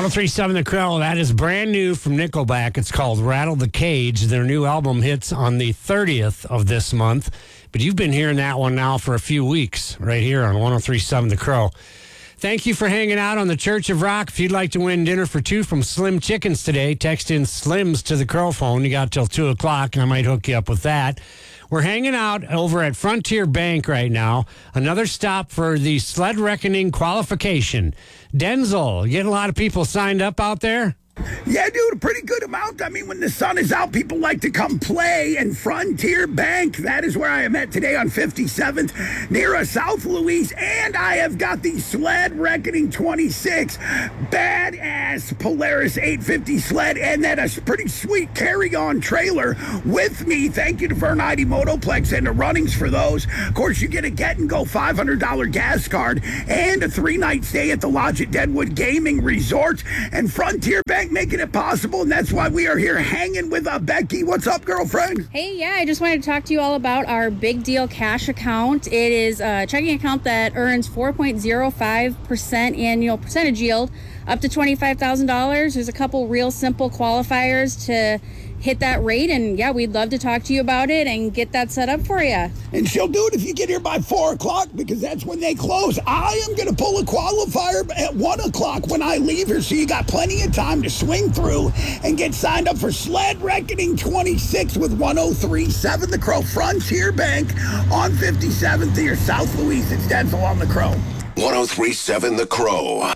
1037 The Crow, that is brand new from Nickelback. It's called Rattle the Cage. Their new album hits on the 30th of this month. But you've been hearing that one now for a few weeks right here on 1037 The Crow. Thank you for hanging out on the Church of Rock. If you'd like to win dinner for two from Slim Chickens today, text in Slims to the Crow phone. You got till 2 o'clock, and I might hook you up with that. We're hanging out over at Frontier Bank right now. Another stop for the Sled Reckoning qualification. Denzel, getting a lot of people signed up out there? Yeah, dude, a pretty good amount. I mean, when the sun is out, people like to come play. And Frontier Bank, that is where I am at today on 57th, near South Louise. And I have got the Sled Reckoning 26 badass Polaris 850 sled and that a pretty sweet carry-on trailer with me. Thank you to Vernite Motoplex and the runnings for those. Of course, you get a get-and-go $500 gas card and a 3-night stay at the Lodge at Deadwood Gaming Resort. And Frontier Bank making it possible, and that's why we are here hanging with Becky. What's up, girlfriend? Hey, yeah, I just wanted to talk to you all about our Big Deal Cash account. It is a checking account that earns 4.05% annual percentage yield up to $25,000. There's a couple real simple qualifiers to hit that rate, and yeah, we'd love to talk to you about it and get that set up for you. And she'll do it if you get here by 4 o'clock, because that's when they close. I am going to pull a qualifier at 1 o'clock when I leave here, so you got plenty of time to swing through and get signed up for Sled Reckoning 26 with 1037 The Crow. Frontier Bank on 57th near South Louise. It's Denzel on The Crow. 1037 The Crow.